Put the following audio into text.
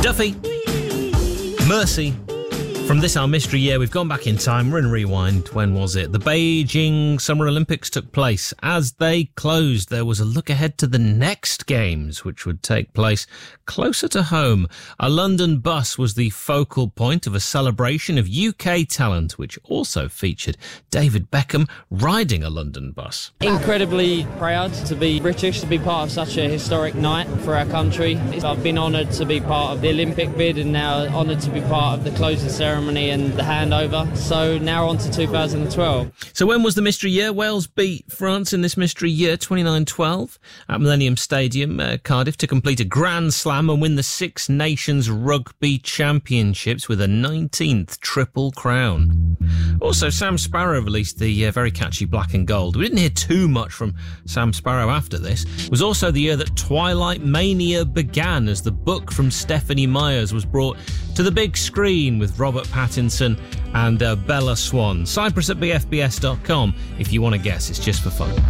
Duffy, Mercy. From this, our mystery year, we've gone back in time. We're in rewind. When was it? The Beijing Summer Olympics took place. As they closed, there was a look ahead to the next games, which would take place closer to home. A London bus was the focal point of a celebration of UK talent, which also featured David Beckham riding a London bus. Incredibly proud to be British, to be part of such a historic night for our country. I've been honoured to be part of the Olympic bid and now honoured to be part of the closing ceremony and the handover. So now on to 2012. So when was the mystery year? Wales beat France in this mystery year, 29-12, at Millennium Stadium, Cardiff, to complete a Grand Slam and win the Six Nations Rugby Championships with a 19th Triple Crown. Also, Sam Sparro released the very catchy Black and Gold. We didn't hear too much from Sam Sparro after this. It was also the year that Twilight Mania began, as the book from Stephanie Myers was brought to the big screen with Robert Pattinson and Bella Swan. Cyprus at bfbs.com if you want to guess. It's just for fun.